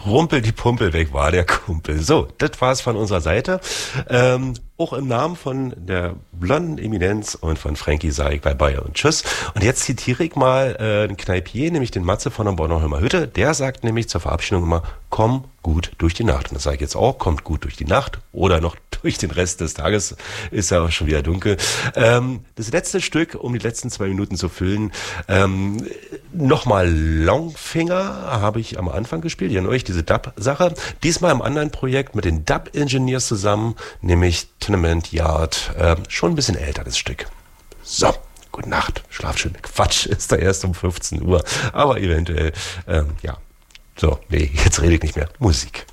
Rumpel die Pumpel, weg war der Kumpel. So, das war's von unserer Seite. Auch im Namen von der blonden Eminenz und von Frankie sage ich bye und tschüss. Und jetzt zitiere ich mal den Kneipier, nämlich den Matze von der Bornholmer Hütte. Der sagt nämlich zur Verabschiedung immer, komm gut durch die Nacht. Und das sage ich jetzt auch, kommt gut durch die Nacht oder noch durch den Rest des Tages, ist ja auch schon wieder dunkel. Das letzte Stück, um die letzten 2 Minuten zu füllen, nochmal Longfinger habe ich am Anfang gespielt, ihr euch diese Dub-Sache. Diesmal im anderen Projekt mit den Dub-Engineers zusammen, nämlich Tenement Yard. Schon ein bisschen älter, das Stück. So, gute Nacht, schlaf schön. Quatsch, ist da erst um 15 Uhr, aber eventuell, ja. So, nee, jetzt rede ich nicht mehr. Musik.